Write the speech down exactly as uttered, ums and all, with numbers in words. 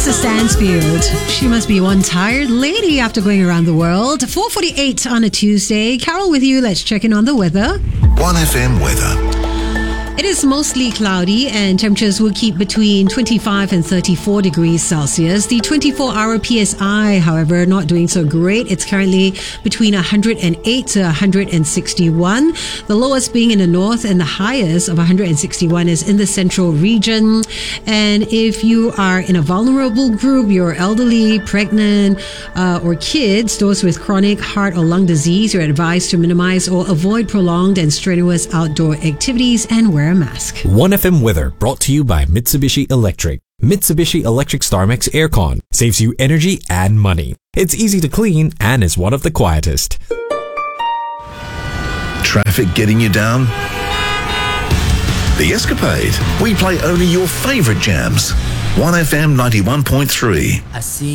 Lisa Stansfield. She must be one tired lady after going around the world. four forty-eight on a Tuesday. Carol with you. Let's check in on the weather. one F M weather. It is mostly cloudy and temperatures will keep between twenty-five and thirty-four degrees Celsius. The twenty-four hour P S I, however, not doing so great. It's currently between one hundred eight to one hundred sixty-one. The lowest being in the north and the highest of one hundred sixty-one is in the central region. And if you are in a vulnerable group, you're elderly, pregnant, uh, or kids, those with chronic heart or lung disease, you're advised to minimize or avoid prolonged and strenuous outdoor activities and wear a mask. one F M weather brought to you by Mitsubishi Electric. Mitsubishi Electric StarMax Aircon saves you energy and money. It's easy to clean and is one of the quietest. Traffic getting you down? The Escapade. We play only your favourite jams. one F M ninety-one point three. I see